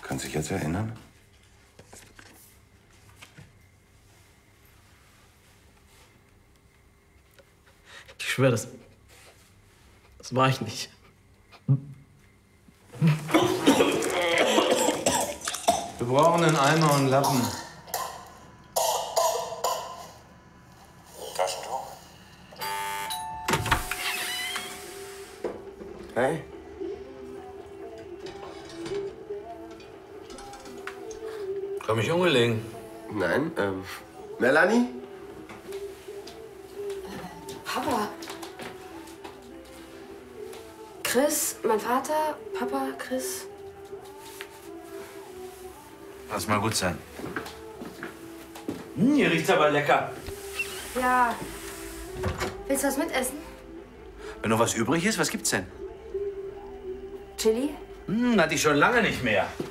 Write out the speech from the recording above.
Kannst du dich jetzt erinnern? Ich schwöre, das war ich nicht. Wir brauchen einen Eimer und einen Lappen. Taschentuch? Hey? Komm ich ungelegen? Nein, Melanie? Papa. Chris, mein Vater, Papa, Chris. Lass mal gut sein. Hier riecht's aber lecker. Ja. Willst du was mitessen? Wenn noch was übrig ist, was gibt's denn? Chili? Hatte ich schon lange nicht mehr.